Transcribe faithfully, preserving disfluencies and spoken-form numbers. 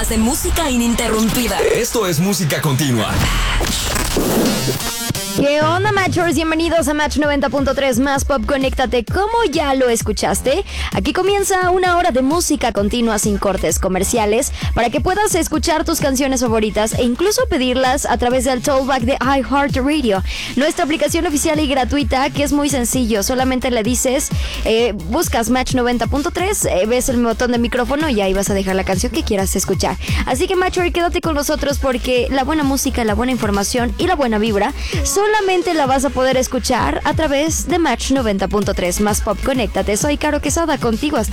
de música ininterrumpida. Esto es música continua. ¿Qué onda, Matchers? Bienvenidos a Match noventa punto tres Más Pop, conéctate. Como ya lo escuchaste, aquí comienza una hora de música continua sin cortes comerciales para que puedas escuchar tus canciones favoritas e incluso pedirlas a través del Tollback de iHeartRadio, nuestra aplicación oficial y gratuita, que es muy sencillo. Solamente le dices, eh, buscas Match noventa punto tres, eh, ves el botón de micrófono y ahí vas a dejar la canción que quieras escuchar. Así que, Matcher, quédate con nosotros porque la buena música, la buena información y la buena vibra solamente la vas a poder escuchar a través de Match noventa punto tres Más Pop, conéctate. Soy Caro Quesada, contigo hasta